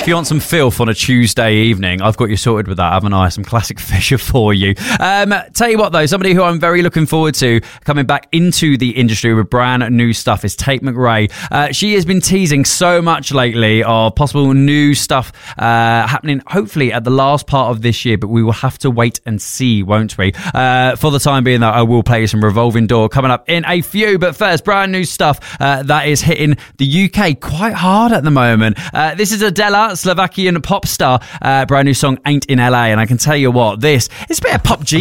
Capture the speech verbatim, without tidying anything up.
If you want some filth on a Tuesday evening, I've got you sorted with that, haven't I? Some classic Fisher for you. Um, tell you what, though, somebody who I'm very looking forward to coming back into the industry with brand new stuff is Tate McRae. Uh, she has been teasing so much lately of possible new stuff uh, happening, hopefully at the last part of this year, but we will have to wait and see, won't we? Uh, for the time being, though, I will play you some Revolving Door coming up in a few. But first, brand new stuff uh, that is hitting the U K quite hard at the moment. Uh, this is Adela, Slovakian pop star. Uh, brand new song, Ain't in L A. And I can tell you what, this is a bit of Pop G